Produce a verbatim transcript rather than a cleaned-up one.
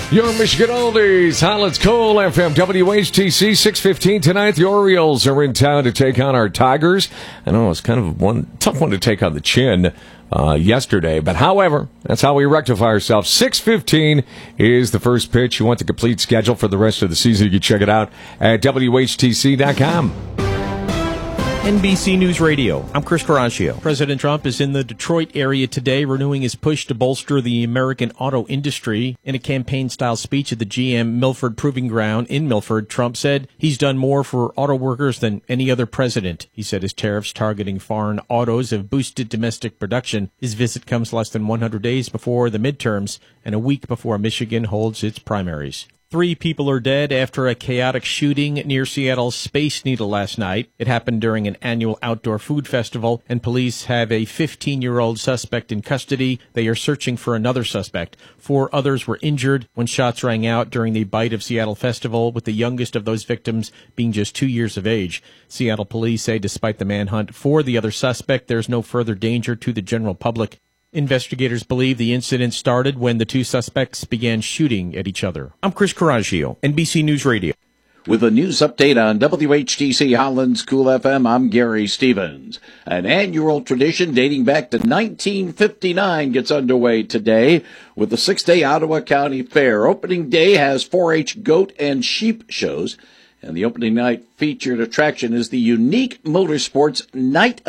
Your Michigan Oldies, Highlands Coal F M, W H T C, six fifteen tonight. The Orioles are in town to take on our Tigers. I know it's kind of one tough one to take on the chin uh, yesterday, but however, that's how we rectify ourselves. six fifteen is the first pitch. You want the complete schedule for the rest of the season, you can check it out at W H T C dot com. N B C News Radio, I'm Chris Caraccio. President Trump is in the Detroit area today, renewing his push to bolster the American auto industry. In a campaign-style speech at the G M Milford Proving Ground in Milford, Trump said he's done more for auto workers than any other president. He said his tariffs targeting foreign autos have boosted domestic production. His visit comes less than one hundred days before the midterms and a week before Michigan holds its primaries. Three people are dead after a chaotic shooting near Seattle's Space Needle last night. It happened during an annual outdoor food festival, and police have a fifteen-year-old suspect in custody. They are searching for another suspect. Four others were injured when shots rang out during the Bite of Seattle festival, with the youngest of those victims being just two years of age. Seattle police say despite the manhunt for the other suspect, there's no further danger to the general public. Investigators believe the incident started when the two suspects began shooting at each other. I'm Chris Caraccio, N B C News Radio. With a news update on W H T C Highlands Cool F M, I'm Gary Stevens. An annual tradition dating back to nineteen fifty-nine gets underway today with the six-day Ottawa County Fair. Opening day has four H goat and sheep shows, and the opening night featured attraction is the unique Motorsports Night